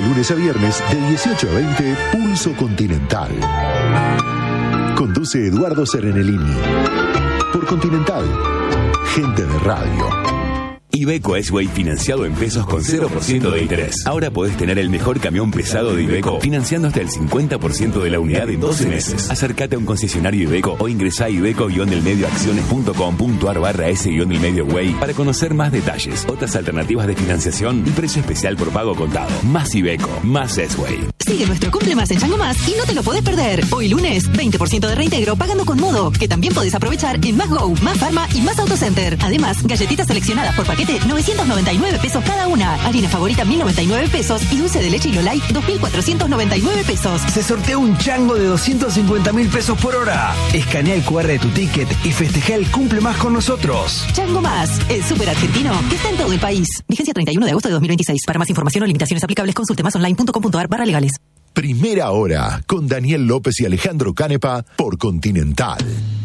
lunes a viernes de 18 a 20, Pulso Continental. Conduce Eduardo Serenellini. Por Continental, gente de radio. Iveco S-Way financiado en pesos con 0% de interés. Ahora podés tener el mejor camión pesado de Iveco financiando hasta el 50% de la unidad en 12 meses. Acércate a un concesionario Iveco o ingresá a iveco-delmedioacciones.com.ar/S-delmedio-way para conocer más detalles, otras alternativas de financiación y precio especial por pago contado. Más Iveco, más S-Way. Sigue nuestro Cumple Más en Chango Más y no te lo podés perder. Hoy lunes, 20% de reintegro pagando con Modo, que también podés aprovechar en Más Go, Más Pharma y Más Autocenter. Además, galletitas seleccionadas por paquete, 999 pesos cada una. Harina favorita, 1.099 pesos. Y dulce de leche Hilo Light, 2.499 pesos. Se sortea un chango de 250.000 pesos por hora. Escanea el QR de tu ticket y festeja el Cumple Más con nosotros. Chango Más, el súper argentino que está en todo el país. Vigencia 31 de agosto de 2026. Para más información o limitaciones aplicables, consulte masonline.com.ar/legales. Primera Hora, con Daniel López y Alejandro Canepa, por Continental.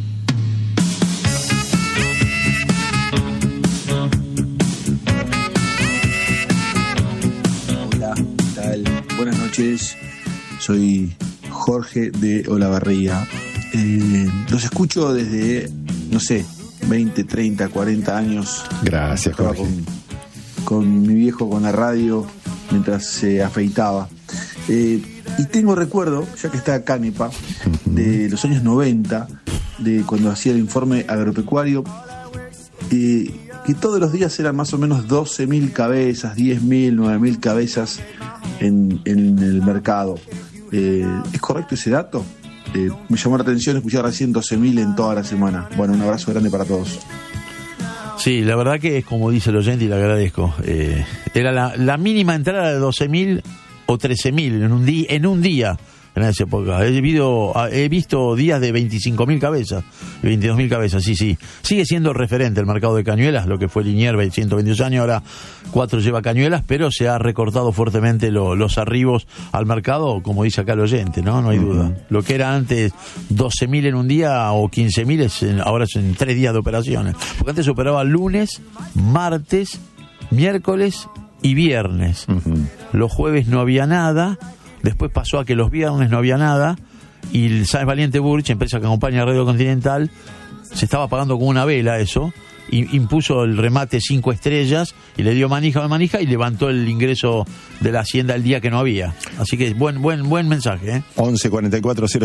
Buenas noches, soy Jorge de Olavarría. Los escucho desde, no sé, 20, 30, 40 años. Gracias, Jorge. Con mi viejo, con la radio, mientras se afeitaba. Y tengo recuerdo, ya que está Canepa, de los años 90, de cuando hacía el informe agropecuario, que todos los días eran más o menos 12.000 cabezas, 10.000, 9.000 cabezas en el mercado. ¿Es correcto ese dato? Me llamó la atención escuchar recién 12.000 en toda la semana. Bueno, un abrazo grande para todos. Sí, la verdad que es como dice el oyente y le agradezco. Era la mínima entrada de 12.000 o 13.000 en un día. En esa época he visto días de 25.000 cabezas, 22.000 cabezas, sí. Sigue siendo referente el mercado de cañuelas, lo que fue Liniers 122 años, ahora 4 lleva cañuelas, pero se ha recortado fuertemente los arribos al mercado, como dice acá el oyente, ¿no? No hay duda. Lo que era antes 12.000 en un día o 15.000 ahora es en 3 días de operaciones. Porque antes se operaba lunes, martes, miércoles y viernes. Los jueves no había nada. Después pasó a que los viernes no había nada y el Sáenz Valiente Burch, empresa que acompaña a Radio Continental, se estaba pagando con una vela eso, y impuso el remate 5 estrellas y le dio manija y levantó el ingreso de la hacienda el día que no había. Así que buen mensaje, ¿eh? 11 44 000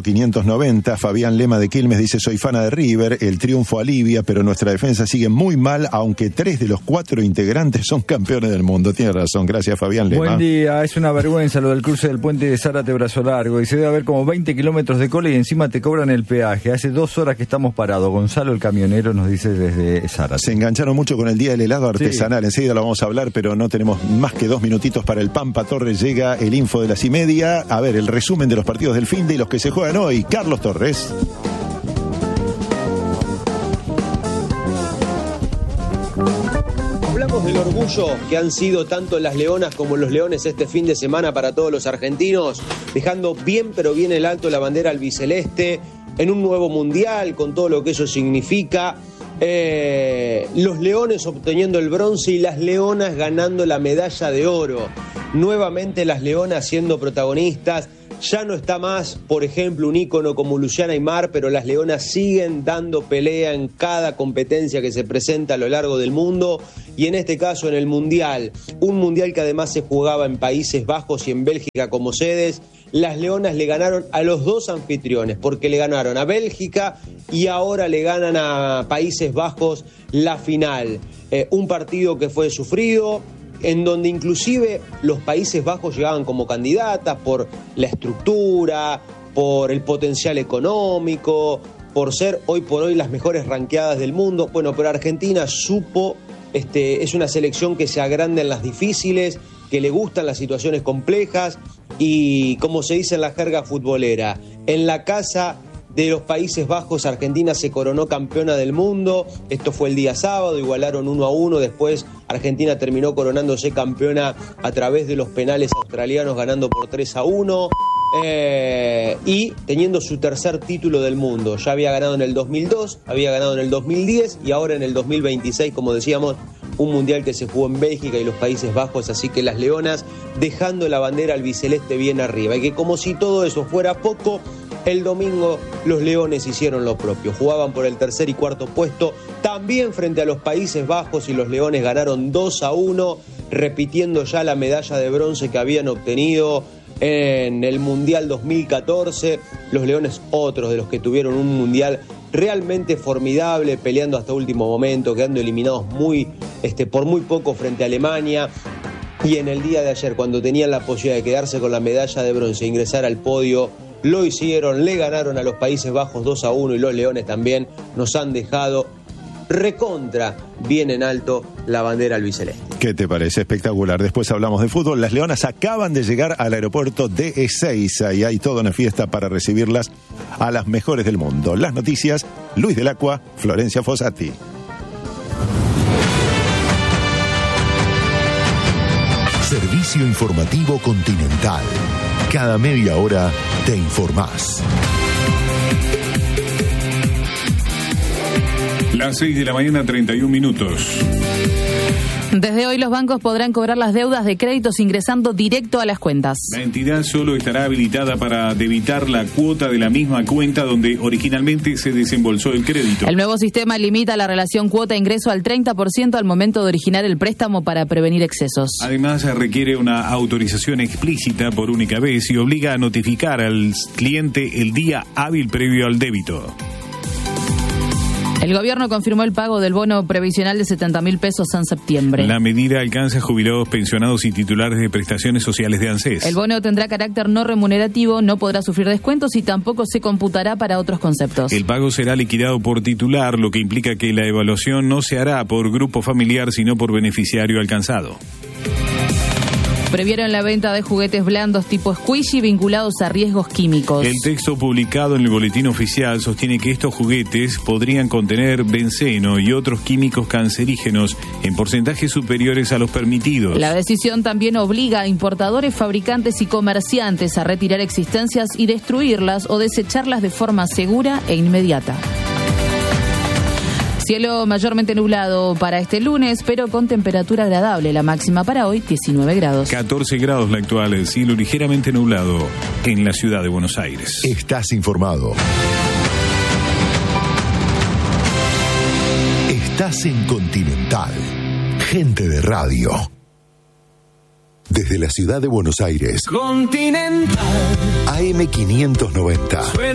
590. Fabián Lema de Quilmes dice: soy fana de River, el triunfo alivia, pero nuestra defensa sigue muy mal, aunque 3 de los 4 integrantes son campeones del mundo. Tiene razón, gracias Fabián Lema. Buen día, es una vergüenza lo del cruce del puente de Zárate Brazo Largo, y se debe haber como 20 kilómetros de cola y encima te cobran el peaje. Hace 2 horas que estamos parados. Gonzalo el camionero nos dice desde Zárate. Se engancharon mucho con el día del helado artesanal, sí. Enseguida lo vamos a hablar, pero no tenemos más que 2 minutitos para el Pampa Torres. Llega el info de las 1:30. A ver, el resumen de los partidos del finde y los que se juegan hoy. Carlos Torres. Hablamos del orgullo que han sido tanto las leonas como los leones este fin de semana para todos los argentinos, dejando bien pero bien en alto la bandera albiceleste en un nuevo mundial, con todo lo que eso significa. Los leones obteniendo el bronce y las leonas ganando la medalla de oro. Nuevamente las leonas siendo protagonistas. Ya no está más, por ejemplo, un ícono como Luciana Aymar, pero las leonas siguen dando pelea en cada competencia que se presenta a lo largo del mundo, y en este caso en el Mundial, un Mundial que además se jugaba en Países Bajos y en Bélgica como sedes. Las leonas le ganaron a los 2 anfitriones, porque le ganaron a Bélgica y ahora le ganan a Países Bajos la final. Un partido que fue sufrido, en donde inclusive los Países Bajos llegaban como candidatas por la estructura, por el potencial económico, por ser hoy por hoy las mejores ranqueadas del mundo. Bueno, pero Argentina supo, es una selección que se agranda en las difíciles, que le gustan las situaciones complejas y, como se dice en la jerga futbolera, en la casa de los Países Bajos, Argentina se coronó campeona del mundo. Esto fue el día sábado, igualaron 1-1, después Argentina terminó coronándose campeona a través de los penales australianos, ganando por 3-1. Y teniendo su tercer título del mundo. Ya había ganado en el 2002, había ganado en el 2010 y ahora en el 2026, como decíamos, un mundial que se jugó en Bélgica y los Países Bajos, así que las leonas dejando la bandera albiceleste bien arriba. Y que como si todo eso fuera poco, el domingo los leones hicieron lo propio, jugaban por el tercer y cuarto puesto, también frente a los Países Bajos, y los leones ganaron 2-1, repitiendo ya la medalla de bronce que habían obtenido en el Mundial 2014. Los leones, otros de los que tuvieron un mundial realmente formidable, peleando hasta último momento, quedando eliminados por muy poco frente a Alemania. Y en el día de ayer, cuando tenían la posibilidad de quedarse con la medalla de bronce e ingresar al podio, lo hicieron, le ganaron a los Países Bajos 2-1, y los leones también nos han dejado recontra bien en alto la bandera albiceleste. ¿Qué te parece? Espectacular. Después hablamos de fútbol. Las leonas acaban de llegar al aeropuerto de Ezeiza y hay toda una fiesta para recibirlas a las mejores del mundo. Las noticias, Luis del Acua, Florencia Fossati. Servicio informativo Continental. Cada media hora te informás. Las 6 de la mañana, 31 minutos. Desde hoy los bancos podrán cobrar las deudas de créditos ingresando directo a las cuentas. La entidad solo estará habilitada para debitar la cuota de la misma cuenta donde originalmente se desembolsó el crédito. El nuevo sistema limita la relación cuota-ingreso al 30% al momento de originar el préstamo para prevenir excesos. Además, requiere una autorización explícita por única vez y obliga a notificar al cliente el día hábil previo al débito. El gobierno confirmó el pago del bono previsional de 70.000 pesos en septiembre. La medida alcanza a jubilados, pensionados y titulares de prestaciones sociales de ANSES. El bono tendrá carácter no remunerativo, no podrá sufrir descuentos y tampoco se computará para otros conceptos. El pago será liquidado por titular, lo que implica que la evaluación no se hará por grupo familiar, sino por beneficiario alcanzado. Previeron la venta de juguetes blandos tipo squishy vinculados a riesgos químicos. El texto publicado en el boletín oficial sostiene que estos juguetes podrían contener benceno y otros químicos cancerígenos en porcentajes superiores a los permitidos. La decisión también obliga a importadores, fabricantes y comerciantes a retirar existencias y destruirlas o desecharlas de forma segura e inmediata. Cielo mayormente nublado para este lunes, pero con temperatura agradable. La máxima para hoy, 19 grados. 14 grados la actual, el cielo ligeramente nublado en la ciudad de Buenos Aires. Estás informado. Estás en Continental. Gente de radio. Desde la ciudad de Buenos Aires. Continental. AM 590.